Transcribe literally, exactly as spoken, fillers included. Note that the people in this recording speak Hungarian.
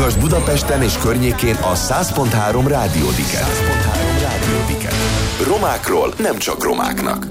Hallgass Budapesten és környékén a száz pont három Rádiódiket. Romákról nem csak romáknak.